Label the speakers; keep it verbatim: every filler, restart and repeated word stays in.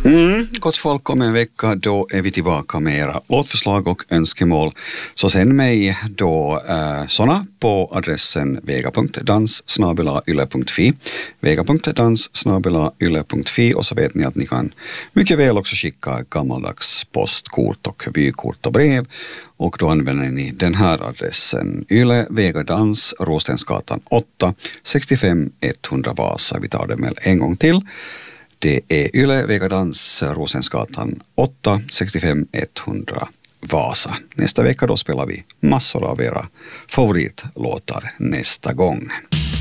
Speaker 1: Mm, gott folk, om en vecka då är vi tillbaka med era låtförslag och önskemål. Så sänd mig då eh, såna på adressen vega punkt dans snabel-a yle punkt fi vega punkt dans snabel-a yle punkt fi, och så vet ni att ni kan mycket väl också skicka gammaldags postkort och vykort och brev, och då använder ni den här adressen: Yle Vega Dans, Rostensgatan åtta, sextiofem etthundra Vasa. Vi tar det med en gång till. Det är Yle Vega Dans, Rosensgatan åtta, sextiofem etthundra Vasa. Nästa vecka då spelar vi massor av era favoritlåtar nästa gång.